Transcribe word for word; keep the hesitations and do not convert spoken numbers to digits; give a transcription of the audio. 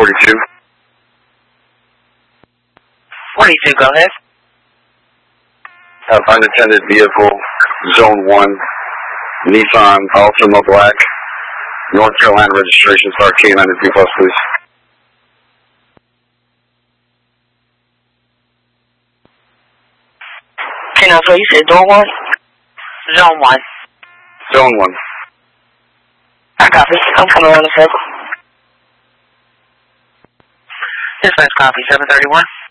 forty-two. forty-two, go ahead. Have unattended vehicle, Zone one, Nissan Altima Black, North Carolina registration, start K nine three plus, please. K nine, so you said door one? Zone one. Zone one. I copy. I'm coming around the circle. Dispatch copy, seven thirty-one.